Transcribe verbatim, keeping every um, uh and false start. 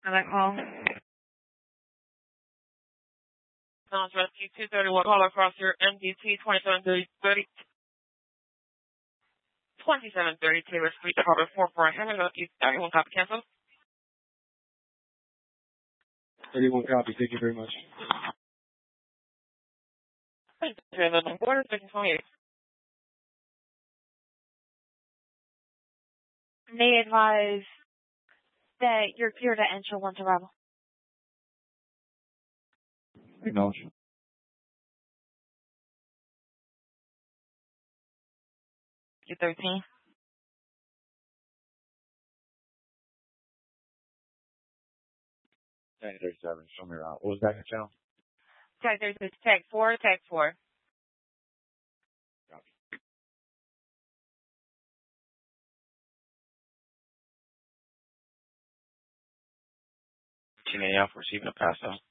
I like home. Sounds Rescue two thirty-one. Call across your M D T twenty-seven thirty, twenty-seven thirty Taylor Street, Harbor four four. Hammer Rescue thirty-one. Copy cancel. thirty-one copy. Thank you very much. Thank you. The border station twenty-eight. May advise that you're clear to enter once arrival. Acknowledge. two thirteen. nine thirty-seven. Show me around. What was that channel? Tag thirty-six. Tag four. Tag four. Copy. T N A F receiving a pass out.